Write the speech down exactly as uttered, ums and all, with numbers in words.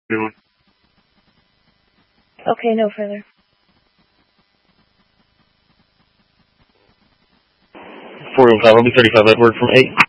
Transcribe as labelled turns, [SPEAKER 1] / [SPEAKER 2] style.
[SPEAKER 1] Okay, no further.
[SPEAKER 2] four one five, I'll be thirty-five Edward from eight.